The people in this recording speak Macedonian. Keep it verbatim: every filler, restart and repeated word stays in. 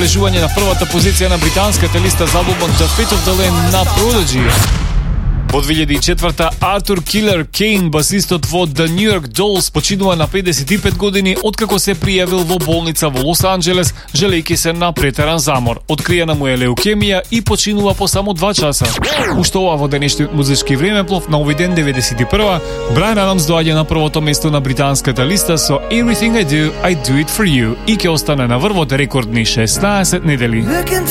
забележување на првата позиција на британската листа за албумот The Fate of the Land на Prodigy. Во две илјади и четврта Артур Килер Кейн, басистот во The New York Dolls, починува на педесет и пет години откако се пријавил во болница во Лос Анџелес, желејќи се на претеран замор. Откриена му е леукемија и починува по само два часа. Уште ова во денешниот музички времеплов на овој ден деветдесет и прва, Брайан Адамс доаѓа на првото место на британската листа со Everything I Do, I Do It For You и ќе остане на врвот рекордни шеснаесет недели.